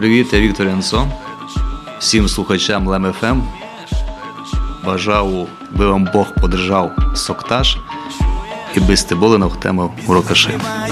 Привіт, я Віктор Янсон. Всім слухачам Лем-ФМ. Бажаю, би вам Бог подержав соктаж і би сте були на тему урокаши.